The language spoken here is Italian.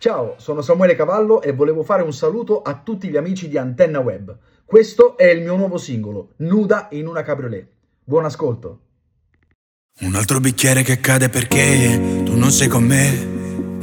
Ciao, sono Samuele Cavallo e volevo fare un saluto a tutti gli amici di Antenna Web. Questo è il mio nuovo singolo, Nuda in una cabriolet. Buon ascolto. Un altro bicchiere che cade perché tu non sei con me.